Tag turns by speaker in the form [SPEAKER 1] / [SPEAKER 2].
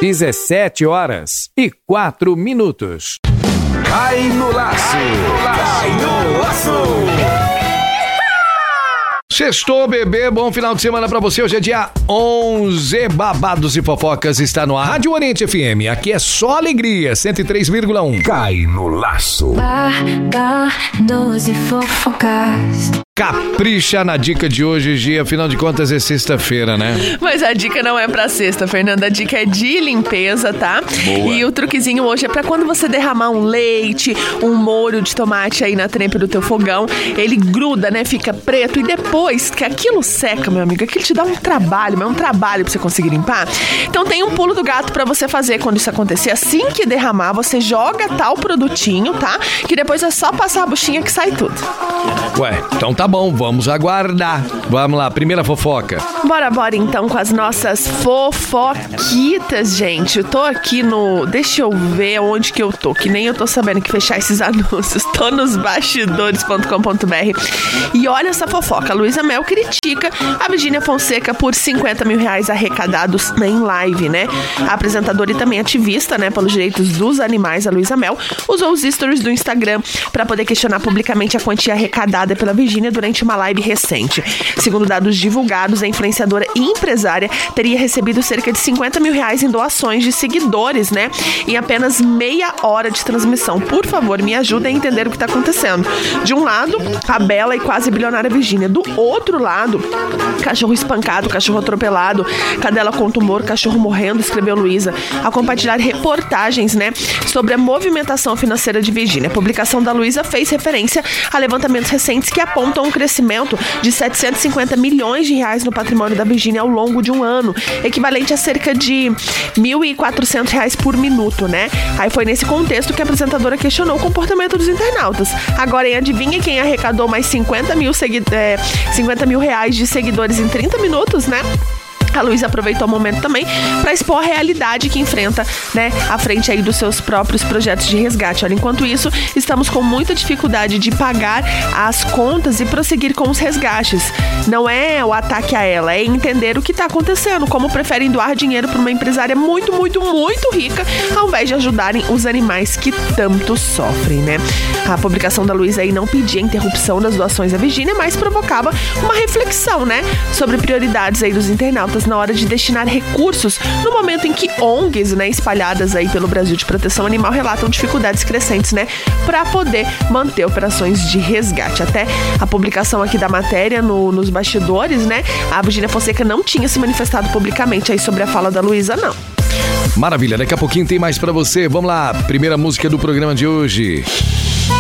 [SPEAKER 1] 17h04.
[SPEAKER 2] Cai no laço. Cai no laço.
[SPEAKER 3] Sextou, bebê, bom final de semana pra você. Hoje é dia 11, Babados e Fofocas está no Rádio Oriente FM. Aqui é só alegria, 103,1.
[SPEAKER 2] Cai no laço.
[SPEAKER 4] Babados e Fofocas.
[SPEAKER 3] Capricha na dica de hoje, Gia. Afinal de contas é sexta-feira, né?
[SPEAKER 5] Mas a dica não é pra sexta, Fernanda. A dica é de limpeza, tá?
[SPEAKER 3] Boa.
[SPEAKER 5] E o truquezinho hoje é pra quando você derramar um leite, um molho de tomate aí na trempe do teu fogão, ele gruda, né? Fica preto. E depois que aquilo seca, meu amigo, aquilo te dá um trabalho, mas é um trabalho pra você conseguir limpar. Então tem um pulo do gato pra você fazer quando isso acontecer. Assim que derramar, você joga tal produtinho, tá? Que depois é só passar a buchinha que sai tudo.
[SPEAKER 3] Ué, então tá bom, vamos aguardar. Vamos lá, primeira fofoca.
[SPEAKER 5] Bora então com as nossas fofoquitas, gente. Eu tô aqui no... Deixa eu ver onde que eu tô, que nem eu tô sabendo que fechar esses anúncios. Tô nos bastidores.com.br. E olha essa fofoca. A Luísa Mel critica a Virgínia Fonseca por R$50 mil arrecadados em live, né? A apresentadora e também ativista, né, pelos direitos dos animais, a Luísa Mel, usou os stories do Instagram pra poder questionar publicamente a quantia arrecadada pela Virgínia durante uma live recente. Segundo dados divulgados, a influenciadora e empresária teria recebido cerca de R$50 mil em doações de seguidores, né? Em apenas meia hora de transmissão. Por favor, me ajudem a entender o que está acontecendo. De um lado, a bela e quase bilionária Virgínia. Do outro lado, cachorro espancado, cachorro atropelado, cadela com tumor, cachorro morrendo, escreveu Luísa, a compartilhar reportagens, né, sobre a movimentação financeira de Virgínia. A publicação da Luísa fez referência a levantamentos recentes que apontam um crescimento de R$750 milhões no patrimônio da Virgínia ao longo de um ano, equivalente a cerca de R$1.400 por minuto, né? Aí foi nesse contexto que a apresentadora questionou o comportamento dos internautas. Agora, adivinha quem arrecadou mais R$50 mil de seguidores em 30 minutos, né? A Luísa aproveitou o momento também para expor a realidade que enfrenta, né, à frente aí dos seus próprios projetos de resgate. Olha, enquanto isso, estamos com muita dificuldade de pagar as contas e prosseguir com os resgates. Não é o ataque a ela, é entender o que está acontecendo, como preferem doar dinheiro para uma empresária muito, muito, muito rica, ao invés de ajudarem os animais que tanto sofrem, né? A publicação da Luísa aí não pedia interrupção das doações à Virgínia, mas provocava uma reflexão, né, sobre prioridades aí dos internautas na hora de destinar recursos no momento em que ONGs, né, espalhadas aí pelo Brasil de proteção animal relatam dificuldades crescentes, né, para poder manter operações de resgate. Até a publicação aqui da matéria nos bastidores, né, a Virgínia Fonseca não tinha se manifestado publicamente aí sobre a fala da Luísa, não.
[SPEAKER 3] Maravilha, daqui a pouquinho tem mais pra você. Vamos lá, primeira música do programa de hoje.